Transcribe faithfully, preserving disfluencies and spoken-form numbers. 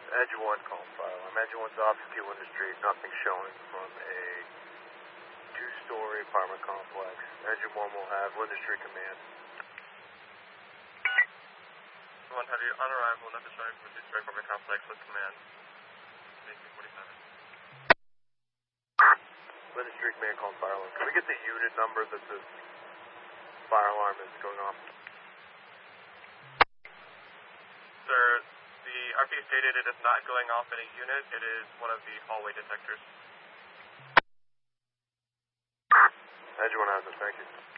Engine one calling fire alarm. Engine one's off Q Winter Street. Nothing showing from a two-story apartment complex. Engine one will have Winter Street command. One heavy on arrival, nothing showing from a two-story apartment complex with command. eighteen forty-seven. Winter Street command calling fire alarm. Can we get the unit number that this fire alarm is going off? Sir, the R P stated it is not going off in a unit. It is one of the hallway detectors. Engine one has it. Thank you.